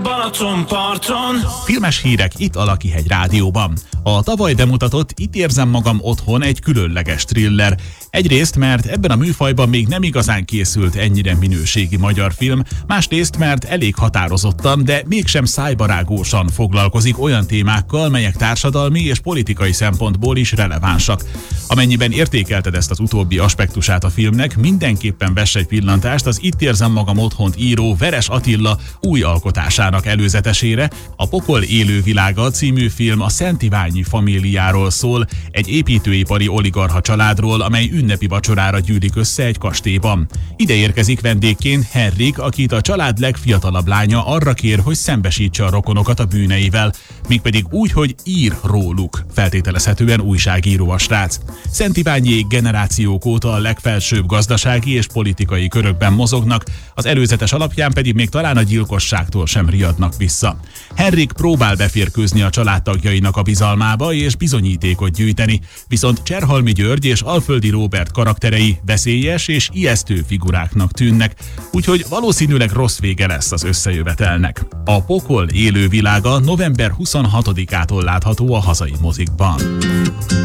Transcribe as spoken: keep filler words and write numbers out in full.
Balatonparton. Filmes hírek itt a Lakihegy Rádióban. A tavaly bemutatott Itt érzem magam otthon egy különleges thriller. Egyrészt, mert ebben a műfajban még nem igazán készült ennyire minőségi magyar film, másrészt, mert elég határozottan, de mégsem szájbarágósan foglalkozik olyan témákkal, melyek társadalmi és politikai szempontból is relevánsak. Amennyiben értékelted ezt az utóbbi aspektusát a filmnek, mindenképpen vess egy pillantást az Itt érzem magam otthont író Veres Attila új alkotásának előzetesére. A Pokol élővilága című film a Szentiványi famíliáról szól, egy építőipari oligarcha családról, amely ünnepi vacsorára gyűlik össze egy kastélyban. Ide érkezik vendégként Henrik, akit a család legfiatalabb lánya arra kér, hogy szembesítse a rokonokat a bűneivel, mégpedig úgy, hogy ír róluk, feltételezhetően újságíró a srác. Szentiványiék generációk óta a legfelsőbb gazdasági és politikai körökben mozognak, az előzetes alapján pedig még talán a gyilkosságtól sem riadnak vissza. Henrik próbál beférkőzni a családtagjainak a bizalmába és bizonyítékot gyűjteni, viszont Cserhalmi György és Alföldi Róbert karakterei veszélyes és ijesztő figuráknak tűnnek, úgyhogy valószínűleg rossz vége lesz az összejövetelnek. A Pokol élővilága november huszonhatodikától látható a hazai mozikban.